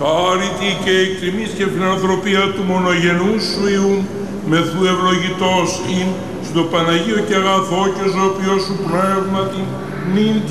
Χάρητη και εκτιμής και φιλανθρωπία του μονογενού σου Υιού, μεθού ευλογητός ειν, στο Παναγίο και αγαθό και ζωοποιό σου πνεύματι, νυν